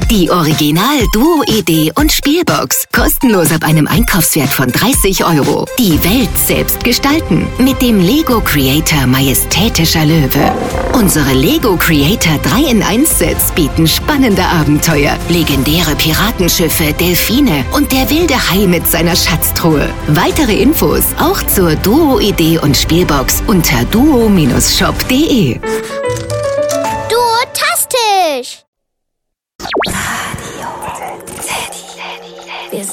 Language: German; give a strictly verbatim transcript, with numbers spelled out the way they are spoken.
Die Original-Duo-Idee und Spielbox. Kostenlos ab einem Einkaufswert von dreißig Euro. Die Welt selbst gestalten. Mit dem Lego Creator Majestätischer Löwe. Unsere Lego Creator drei in eins Sets bieten spannende Abenteuer, legendäre Piratenschiffe, Delfine und der wilde Hai mit seiner Schatztruhe. Weitere Infos auch zur Duo-Idee und Spielbox unter duo Bindestrich shop punkt de. Duotastisch!